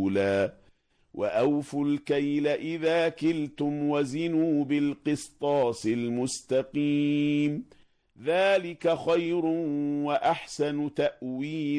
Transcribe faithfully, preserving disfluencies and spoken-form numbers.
رسولا وأوفوا الكيل إذا كلتم وزنوا بالقسطاس المستقيم ذلك خير وأحسن تأويلا.